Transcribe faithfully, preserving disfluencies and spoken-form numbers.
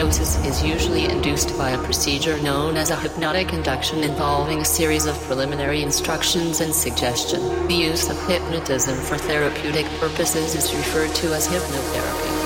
hypnosis is usually induced by a procedure known as a hypnotic induction involving a series of preliminary instructions and suggestion. The use of hypnotism for therapeutic purposes is referred to as hypnotherapy.